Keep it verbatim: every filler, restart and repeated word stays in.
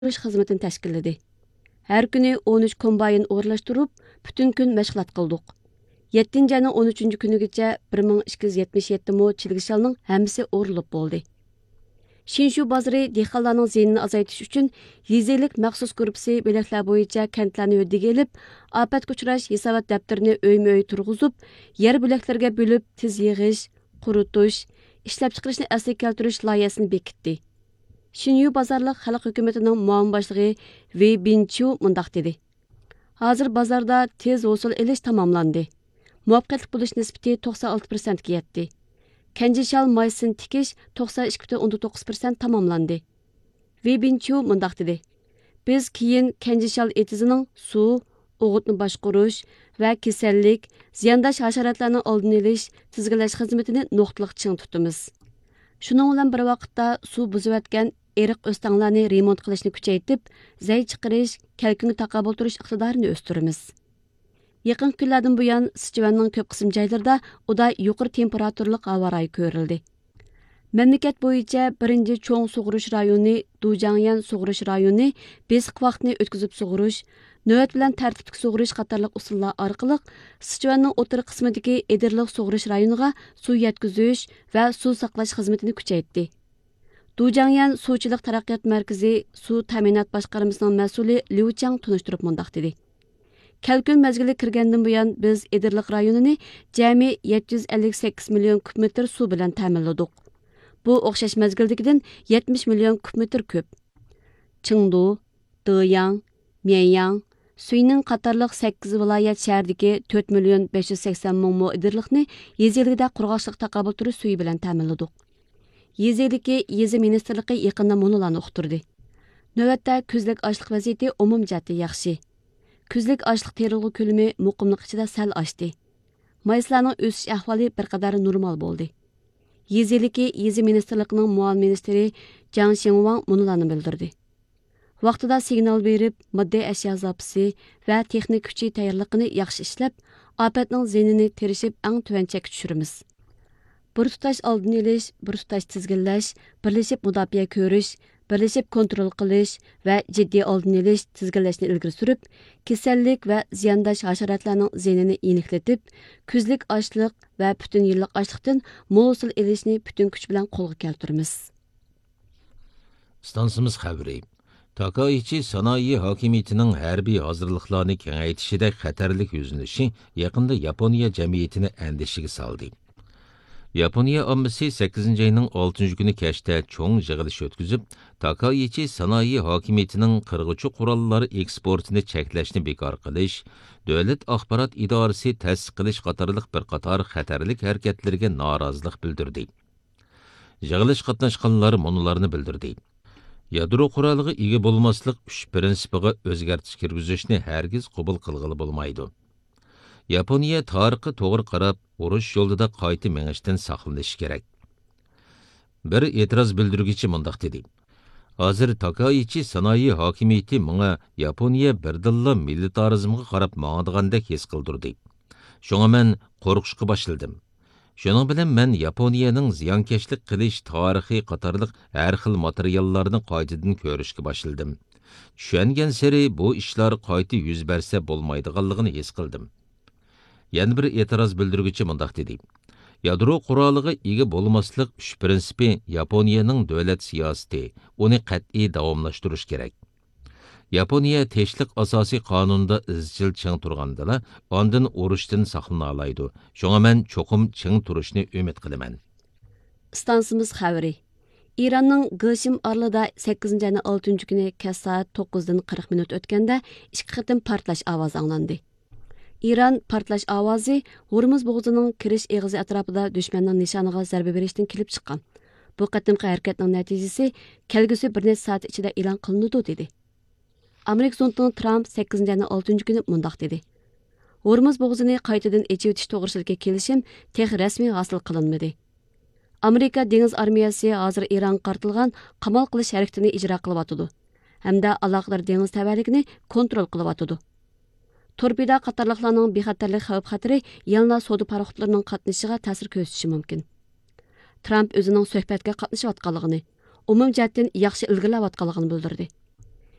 qurish xizmatini tashkilladi. Har kuni o'n uch kombayn o'rlashtirib, butun kun mashg'ulot qildik. yettinchi ayning o'n uchinchi kunigacha bir ming ikki yuz yetmish yetti mo chilgishalning hammasi o'rilib bo'ldi. Shinshu bozori dehqonlarning ziynini azaytish uchun yezilik maxsus guruhi belaklar bo'yicha kentlarni yodiga elib, ofatga uchrash hisobot daftarini o'yma-o'y turg'izib, yer bo'laklarga bo'lib tiz yig'ish, quritish, ishlab chiqarishni asliga keltirish loyihasini bekitdi. Shinyu bozorliq xalq hukumatining muavin boshlig'i Wei Binchu mundaq dedi. Hozir bozorda tez hosil elish tamomlandi. Muvaffaqiyatli bo'lish nisbati to'qson olti persent ga yetdi. Kenjishal maysin tikish to'qson ikki butun o'n to'qqiz persent tamomlandi. Wei Binchu mundaq dedi. Biz keyin Kenjishal etizining suv, o'g'itni boshqarish va kasallik, ziyandosh hasharotlarning oldini olish, tizginlash xizmatini nuqtaliq ching tutamiz. Shuning bilan bir vaqtda suv buzilayotgan eriq o'stanglarni remont qilishni kuchaytirib, zay chiqarish, kalkunga taqobil turish iqtidorini o'stiramiz. Yaqin kunlardan buyon Sichuanning ko'p qism joylarida uda yuqori temperaturli havo rayi ko'rildi. Mamlakat bo'yicha birinchi cho'ng sug'urish rayoni Dujangyan sug'urish rayoni besiq vaqtni o'tkazib sug'urish, navbat bilan tartibli sug'urish qatorliq usullar orqali Sichuanning o'tir qismidagi edirliq sug'urish rayoniga suv yetkazish va suv saqlash xizmatini kuchaytirdi. Dujangyan suvchilik taraqqiyot markazi suv ta'minot boshqarmasining mas'uli Liu Chang tunishtirib mundaq dedi. Kalkun mezgili kirgandan buyon biz edirliq rayonini jami yetti yuz ellik sakkiz million kub metr suv bilan ta'minladik. Bu o'xshash mezgildagidan yetmish million kub metr ko'p. Chengdu, Deyang, Mianyang, Suyning qatorliq sakkiz viloyat shahridagi to'rt million besh yuz sakson ming mo edirliqni yeziligida qurg'oqchilik taqobil turish suvi bilan ta'minladik. Yezilikdagi yezi ministerligi yaqinda munolarni uqtirdi. Navbatda kuzlik ochliq vaziyati umum jihatda yaxshi. Kuzlik ochliq terilg'i ko'lami muqimlik ichida sal oshdi. Mayslarning o'sish ahvoli bir qadar normal bo'ldi. Yezilikdagi yezi ministerligining muavin ministri Jang Xingwang munolarni bildirdi. Vaqtida signal berib, moddiy ashyo zapisi va texnik kuchi tayyorligini yaxshi ishlab, ofatning zinini terishib eng tuvan chekka tushiramiz. Bir tutash oldini olish, bir tutash tizginlash, birlashib mudofaa ko'rish, birlashib kontrol qilish va jiddiy oldini olish, tizginlashni ilgari surib, kasallik va ziyandosh hasharotlarning zinini aniqlatib, kuzlik ochliq va butun yillik ochliqdan mo'sul elishni butun kuch bilan qo'lga keltiramiz. Stansimiz xabari. Takaichi sanoyi hokimiyatining harbiy hozirliklarni kengaytirishida xatarlik yuzlanishi yaqinda Yaponiya jamiyatini andishiga soldi. Yaponiya ommasi sakkizinchi ayning oltinchi kuni kechda cho'ng yig'ilish o'tkazib, Takaichi sanoyi hokimiyatining qirg'uchi qurollari eksportini cheklashni bekor qilish, davlat axborot idorasi ta'sis qilish qatorliq bir qator xatarlik harakatlarga norozilik bildirdi. Yig'ilish qatnashganlar munolarni bildirdi. Yadro quroliga ega bo'lmaslik uch prinsipiga o'zgartish kirgizishni hargiz qabul qilg'ili bo'lmaydi. Yaponiya tariqi to'g'ri qarab, urush yo'lida qayta mengishdan saqlanish kerak. Bir e'tiroz bildiruvchi mundaq dedi. Hozir Takaichi sanoyi hokimiyati menga Yaponiya birdilla militarizmga qarab mangdigandek his qildirdi. Shunga men qo'rqishga boshladim. Shuning bilan men Yaponiyaning ziyonkashlik qilish tarixi qatorliq har xil materiallarni qaytadan ko'rishga boshladim. Tushungan sari bu ishlar qayta yuz bersa bo'lmaydiganligini his qildim. Yana bir e'tiroz bildiruvchi mundaq dedi. Yadro quroliga ega bo'lmaslik uch prinsipi Yaponiyaning davlat siyosati, uni qat'iy davomlashtirish kerak. Yaponiya teşlik asosiy qonunda izchil ching turgandala, ondan urushdan saqlana oladi. Shunga men cho'qim ching turishni umid qilaman. Stansimiz xabari. İranning G'ishim orlida sakkizinchi ayning oltinchi kuni kech soat to'qqizdan qirq minut o'tganda ikki qatim portlash ovozi anglandi. İran portlash ovozi Hormuz bo'g'zining kirish eg'izi atrofida dushmanning nishoniga zarba berishdan kelib chiqqan. Bu qatimqi harakatning natijasi kelgusi bir necha soat ichida e'lon qilinadi dedi. Amerika Prezidenti Trump sakkizinchi ayning oltinchi kuni mundaq dedi. Hormuz bo'g'zini qaytadan echib o'tish to'g'risidagi kelishim tex rasmiy hosil qilinmadi. Amerika dengiz armiyasi hozir İran qartilgan qamal qilish harakatini ijro qilyotidi hamda aloqador dengiz tavalligini kontrol qilyotidi. Torpeda qatorliqlarning bexatarlik xavf-xatari yalna savdo paroxodlarining qatnashishiga ta'sir ko'rsatishi mumkin. Trump o'zining suhbatga qatnashayotganligini, umum jihatdan yaxshi ilgirlayotganligini bildirdi.